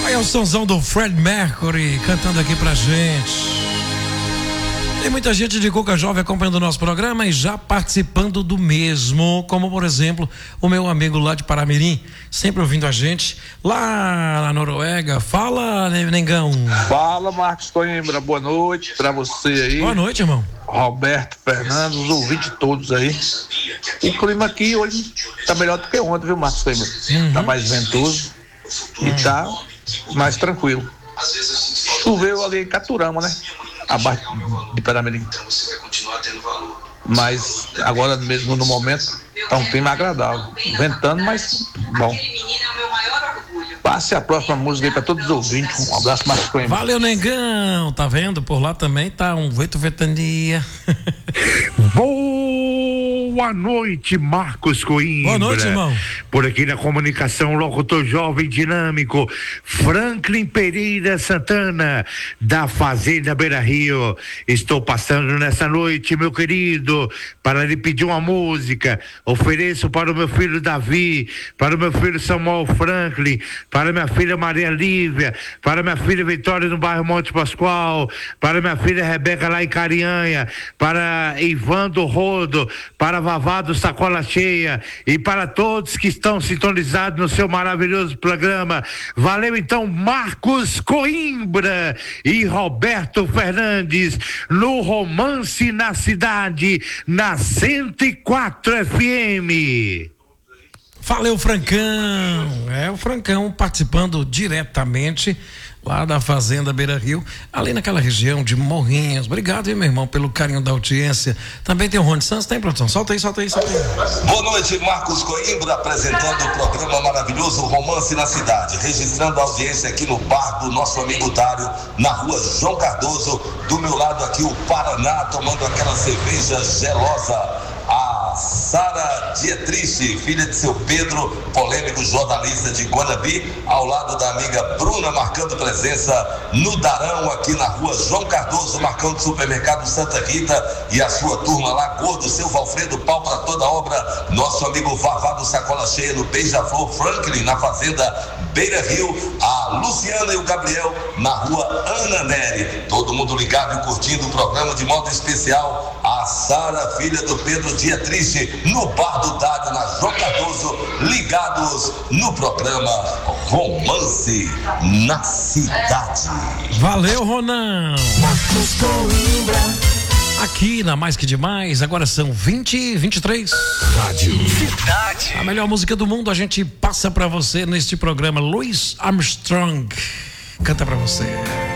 Aí é o sonzão do Fred Mercury cantando aqui pra gente. Tem muita gente de Cuca Jovem acompanhando o nosso programa e já participando do mesmo, como por exemplo o meu amigo lá de Paramirim, sempre ouvindo a gente lá na Noruega. Fala, Nengão. Fala, Marcos Coimbra, boa noite pra você aí. Boa noite, irmão. Roberto, Fernando, os ouvintes todos aí. O clima aqui hoje tá melhor do que ontem, viu, Marcos Coimbra? Tá mais ventoso e tá mais tranquilo. Choveu ali em Caturama, né? Abaixo de Paramirim. Mas agora mesmo no momento tá um clima agradável. Ventando, mas bom. Passe a próxima música aí pra todos os ouvintes. Um abraço, Marcos Coimbra. Valeu, Negão. Tá vendo? Por lá também tá um vento ventania. Boa noite, Marcos Coimbra. Boa noite, irmão. Por aqui na comunicação, locutor jovem dinâmico, Franklin Pereira Santana, da Fazenda Beira Rio. Estou passando nessa noite, meu querido, para lhe pedir uma música. Ofereço para o meu filho Davi, para o meu filho Samuel Franklin, para minha filha Maria Lívia, para minha filha Vitória no bairro Monte Pascoal, para minha filha Rebeca lá em Carianha, para Ivando Rodo, para Vavado Sacola Cheia e para todos que estão sintonizados no seu maravilhoso programa. Valeu então, Marcos Coimbra e Roberto Fernandes no Romance na Cidade, na 104 FM. Valeu, Francão. É o Francão participando diretamente lá da Fazenda Beira Rio, ali naquela região de Morrinhos. Obrigado, meu irmão, pelo carinho da audiência. Também tem o Rony Santos, tem, produção? Solta aí. Boa noite, Marcos Coimbra, apresentando o programa maravilhoso Romance na Cidade, registrando a audiência aqui no bar do nosso amigo Dário, na rua João Cardoso, do meu lado aqui o Paraná, tomando aquela cerveja gelosa. A Sara Dietrich, filha de seu Pedro, polêmico jornalista de Guanabi, ao lado da amiga Bruna, marcando presença no Darão, aqui na rua João Cardoso, marcando supermercado Santa Rita e a sua turma lá, Gordo, seu Valfredo, pau para toda obra, nosso amigo Vavado Sacola Cheia no Beija-Flor Franklin, na Fazenda Beira Rio, a Luciana e o Gabriel na rua Ana Nery, todo mundo ligado e curtindo o programa de modo especial, a Sara, filha do Pedro Dietrich, no bar do Dário, na João Cardoso, ligados no programa Romance na Cidade. Valeu, Ronan. Marcos Coimbra. Aqui na Mais Que Demais, agora são 20h23. Rádio Cidade. A melhor música do mundo a gente passa pra você neste programa. Louis Armstrong canta pra você.